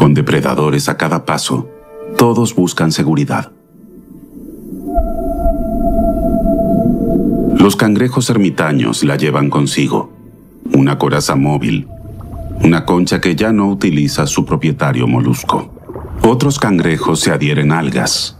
Con depredadores a cada paso, todos buscan seguridad. Los cangrejos ermitaños la llevan consigo, una coraza móvil, una concha que ya no utiliza su propietario molusco. Otros cangrejos se adhieren a algas,